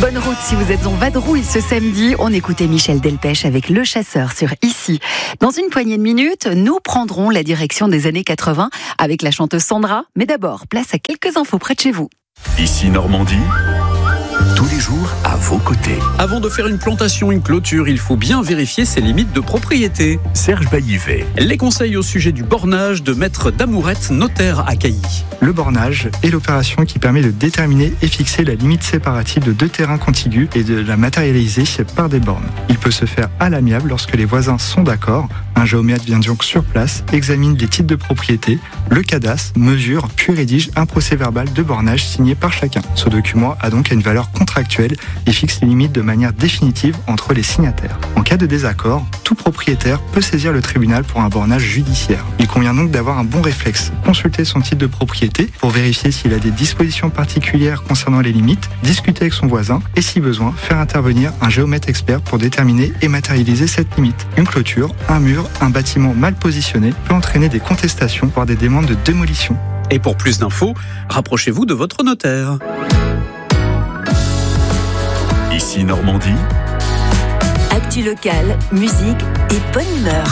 Bonne route si vous êtes en vadrouille ce samedi. On écoutait Michel Delpech avec Le Chasseur sur Ici. Dans une poignée de minutes, nous prendrons la direction des années 80 avec la chanteuse Sandra. Mais d'abord, place à quelques infos près de chez vous. Ici Normandie, tous les jours à vos côtés. Avant de faire une plantation, une clôture, il faut bien vérifier ses limites de propriété. Serge Baillivet. Les conseils au sujet du bornage de Maître Damourette, notaire à Cailly. Le bornage est l'opération qui permet de déterminer et fixer la limite séparative de deux terrains contigus et de la matérialiser par des bornes. Il peut se faire à l'amiable lorsque les voisins sont d'accord. Un géomètre vient donc sur place, examine les titres de propriété, le cadastre, mesure, puis rédige un procès-verbal de bornage signé par chacun. Ce document a donc une valeur contractuelle et fixe les limites de manière définitive entre les signataires. En cas de désaccord, tout propriétaire peut saisir le tribunal pour un bornage judiciaire. Il convient donc d'avoir un bon réflexe, consulter son titre de propriété pour vérifier s'il a des dispositions particulières concernant les limites, discuter avec son voisin et si besoin, faire intervenir un géomètre expert pour déterminer et matérialiser cette limite. Une clôture, un mur, un bâtiment mal positionné peut entraîner des contestations, voire des demandes de démolition. Et pour plus d'infos, rapprochez-vous de votre notaire. Ici Normandie, Actu locale, musique et bonne humeur.